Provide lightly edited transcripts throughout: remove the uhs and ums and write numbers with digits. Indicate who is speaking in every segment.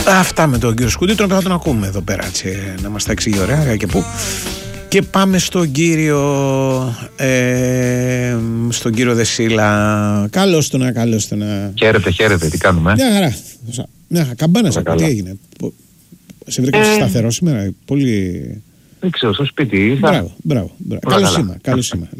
Speaker 1: Αυτά με τον κύριο Σκούντι, τον θα τον ακούμε εδώ πέρα, έτσι, να μας τα εξηγεί ωραία και πού. Και πάμε στον κύριο Δεσίλα. Καλώς το να.
Speaker 2: Χαίρετε, τι κάνουμε?
Speaker 1: Μια χαρά. Μια καμπάνα σα, τι έγινε? Σε βρήκα σταθερό σήμερα, πολύ.
Speaker 2: Δεν ξέρω, στο σπίτι ήρθα.
Speaker 1: Μπράβο. Καλώς είμαι.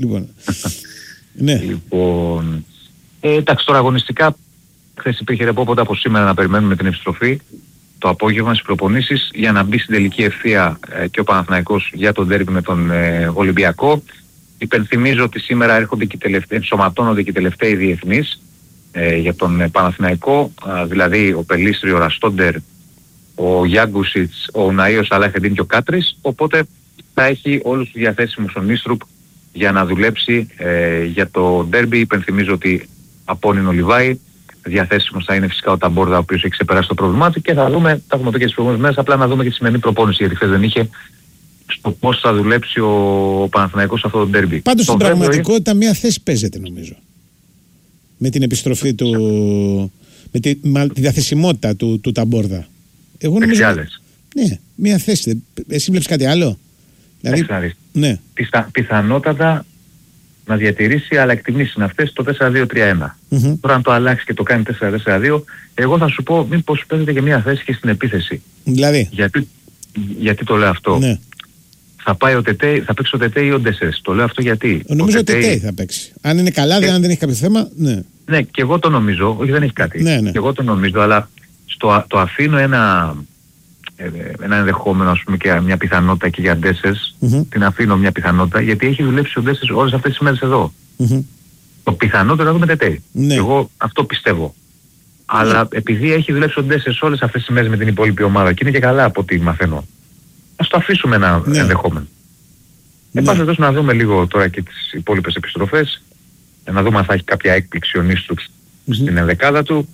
Speaker 2: Λοιπόν, εντάξει, τώρα αγωνιστικά χθες υπήρχε ρεπό, οπότε από σήμερα να περιμένουμε την επιστροφή το απόγευμα στις προπονήσεις για να μπει στην τελική ευθεία και ο Παναθηναϊκός για τον ντέρμπι με τον Ολυμπιακό. Υπενθυμίζω ότι σήμερα ενσωματώνονται και οι τελευταίοι διεθνείς για τον Παναθηναϊκό, δηλαδή ο Πελίστρη, ο Ραστόντερ, ο Γιάγκουσιτς, ο Ναΐος Αλάχεντίν και ο Κάτρης, οπότε θα έχει όλους τους διαθέσιμους ο Νίστρουπ για να δουλέψει για το ντέρμπι. Υπενθυμίζω ότι απόνει ο Λιβάη, διαθέσιμος θα είναι φυσικά ο Ταμπόρδα, ο οποίος έχει ξεπεράσει το πρόβλημά του, και θα δούμε, τα έχουμε πει και τις προηγούμενες μέρες, απλά να δούμε και τη σημερινή προπόνηση, γιατί χθες δεν είχε, στο πώς θα δουλέψει ο Παναθηναϊκός σε αυτό το ντέρμπι.
Speaker 1: Πάντως στην πραγματικότητα μία θέση παίζεται, νομίζω, με την επιστροφή του, με τη διαθεσιμότητα του Ταμπόρδα. Εγώ νομίζω. Ναι, μία θέση. Εσύ βλέπεις κάτι άλλο?
Speaker 2: Δηλαδή,
Speaker 1: ναι.
Speaker 2: Πιθανότατα να διατηρήσει, αλλά εκτιμήσεις είναι αυτές, το 4-2-3-1. Τώρα αν το αλλάξει και το κάνει 4-4-2, εγώ θα σου πω μήπως παίζεται και μία θέση και στην επίθεση.
Speaker 1: Δηλαδή.
Speaker 2: Γιατί το λέω αυτό?
Speaker 1: Ναι.
Speaker 2: Θα παίξει ο Τετέι ή ο Ντέσσερς. Το λέω αυτό γιατί.
Speaker 1: Νομίζω ότι ο Τετέι θα παίξει. Αν είναι καλά, αν δεν έχει κάποιο θέμα, ναι.
Speaker 2: Ναι, και εγώ το νομίζω. Όχι, δεν έχει κάτι.
Speaker 1: Ναι.
Speaker 2: Και εγώ το νομίζω, αλλά το αφήνω ένα ενδεχόμενο, ας πούμε, και μια πιθανότητα και για Ντέσσερς. Την αφήνω μια πιθανότητα, γιατί έχει δουλέψει ο Ντέσσερς όλες αυτές τις μέρες εδώ. Το πιθανότερο να δούμε Τετέι.
Speaker 1: Ναι.
Speaker 2: Εγώ αυτό πιστεύω. Αλλά επειδή έχει δουλέψει ο Ντέσσερς όλες αυτές τις μέρες με την υπόλοιπη ομάδα και είναι και καλά από ό,τι μαθαίνω, ας το αφήσουμε ένα ενδεχόμενο. Εν πάση περιπτώσει, να δούμε λίγο τώρα και τις υπόλοιπες επιστροφές, να δούμε αν θα έχει κάποια έκπληξη ο Νίστρουπ στην ενδεκάδα του.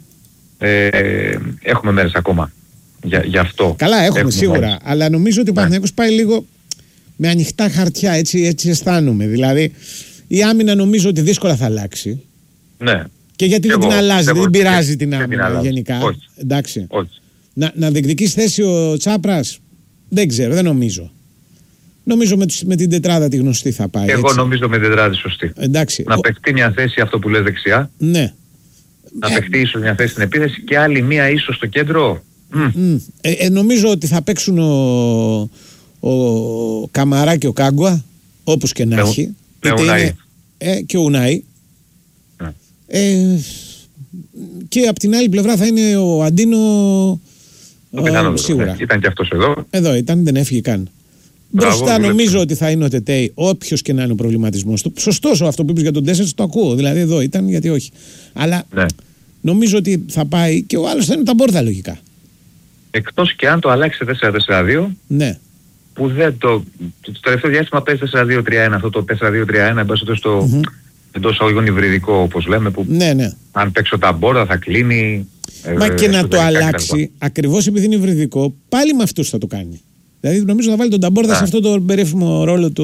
Speaker 2: Έχουμε μέρες ακόμα για αυτό.
Speaker 1: Καλά, έχουμε σίγουρα. Αλλά νομίζω ότι ο Παναθηναϊκός πάει λίγο με ανοιχτά χαρτιά, έτσι αισθάνομαι. Δηλαδή η άμυνα νομίζω ότι δύσκολα θα αλλάξει.
Speaker 2: Ναι.
Speaker 1: Και γιατί δεν την αλλάζει, δεν πειράζει την άμυνα γενικά.
Speaker 2: Όχι.
Speaker 1: Εντάξει.
Speaker 2: Όχι.
Speaker 1: Να διεκδικήσει θέση ο Τσάπρας, δεν ξέρω, δεν νομίζω. Νομίζω με την τετράδα τη γνωστή θα πάει.
Speaker 2: Εγώ νομίζω με την τετράδα τη σωστή.
Speaker 1: Εντάξει.
Speaker 2: Να παιχτεί μια θέση, αυτό που λες, δεξιά.
Speaker 1: Ναι.
Speaker 2: Να παιχτεί ίσως μια θέση στην επίθεση και άλλη μια ίσως στο κέντρο.
Speaker 1: Νομίζω ότι θα παίξουν ο Καμαρά και ο Κάγκουα, όπως και να έχει. Και ο Ουνάι. Και από την άλλη πλευρά θα είναι ο Αντίνο. Σίγουρα.
Speaker 2: Ήταν και αυτός εδώ.
Speaker 1: Εδώ ήταν, δεν έφυγε καν. Μπροστά νομίζω ότι θα είναι ο Τετέι, όποιος και να είναι ο προβληματισμός του. Σωστός αυτό που είπες για τον Τέσσερς, το ακούω. Δηλαδή εδώ ήταν, γιατί όχι. Αλλά νομίζω ότι θα πάει και ο άλλος θα είναι τα Ταμπόρδα λογικά. Εκτός
Speaker 2: και αν το αλλάξει σε 4-4-2.
Speaker 1: Ναι.
Speaker 2: Που δεν το τελευταίο διάστημα παίζει 4-2-3-1. Αυτό το 4-2-3-1 εμπάσχετο στο εντός αγωγών υβριδικό, όπως λέμε. Που αν παίξω τα Ταμπόρδα θα κλείνει.
Speaker 1: Μα και να το αλλάξει, ακριβώς επειδή είναι υβριδικό, πάλι με αυτούς θα το κάνει. Δηλαδή νομίζω θα βάλει τον Ταμπόρδα σε αυτό το περίφημο ρόλο του